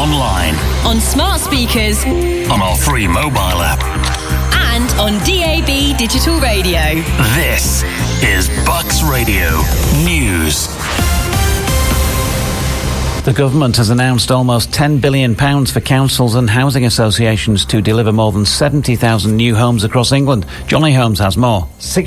online, on smart speakers, on our free mobile app, and on DAB digital radio. This is Bucks Radio News. The government has announced almost £10 billion for councils and housing associations to deliver more than 70,000 new homes across England. Johnny Holmes has more.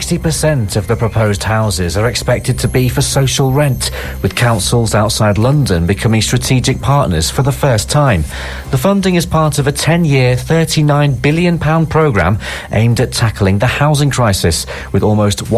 60% of the proposed houses are expected to be for social rent, with councils outside London becoming strategic partners for the first time. The funding is part of a 10-year, £39 billion programme aimed at tackling the housing crisis, with almost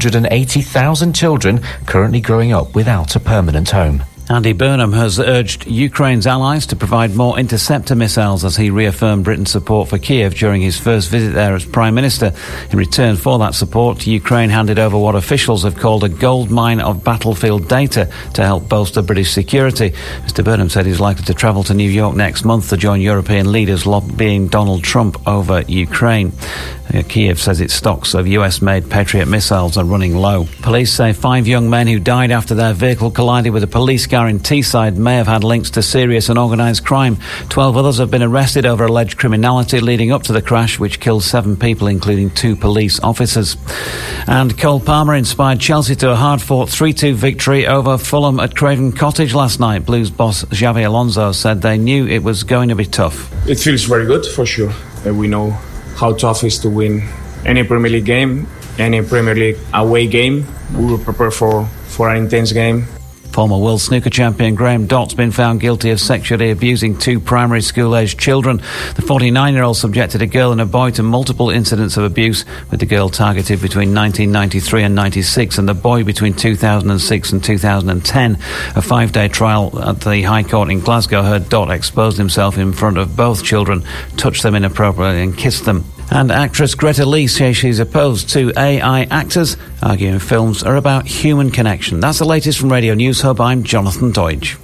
180,000 children currently growing up without a permanent home. Andy Burnham has urged Ukraine's allies to provide more interceptor missiles as he reaffirmed Britain's support for Kiev during his first visit there as Prime Minister. In return for that support, Ukraine handed over what officials have called a gold mine of battlefield data to help bolster British security. Mr Burnham said he's likely to travel to New York next month to join European leaders lobbying Donald Trump over Ukraine. Kiev says its stocks of US-made Patriot missiles are running low. Police say 5 young men who died after their vehicle collided with a police car in Teesside may have had links to serious and organised crime. 12 others have been arrested over alleged criminality leading up to the crash, which killed 7 people, including 2 police officers. And Cole Palmer inspired Chelsea to a hard-fought 3-2 victory over Fulham at Craven Cottage last night. Blues boss Xavi Alonso said they knew it was going to be tough. It feels very good, for sure. We know how tough it is to win any Premier League game, any Premier League away game. We will prepare for an intense game. Former world snooker champion Graham Dott's been found guilty of sexually abusing 2 primary school-aged children. The 49-year-old subjected a girl and a boy to multiple incidents of abuse, with the girl targeted between 1993 and 96 and the boy between 2006 and 2010. A 5-day trial at the High Court in Glasgow heard Dott exposed himself in front of both children, touched them inappropriately and kissed them. And actress Greta Lee says she's opposed to AI actors, arguing films are about human connection. That's the latest from Radio News Hub. I'm Jonathan Deutsch.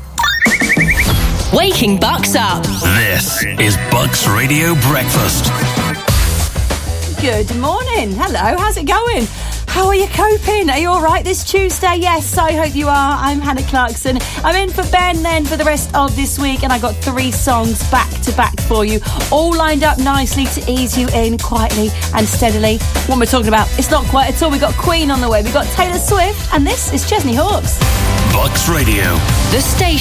Waking Bucks up. This is Bucks Radio Breakfast. Good morning. Hello, how's it going? How are you coping? Are you all right this Tuesday? Yes, I hope you are. I'm Hannah Clarkson. I'm in for Ben then for the rest of this week, and I got 3 songs back to back for you, all lined up nicely to ease you in quietly and steadily. What we're talking about, it's not quite at all. We've got Queen on the way, we've got Taylor Swift, and this is Chesney Hawkes. Bucks Radio. The station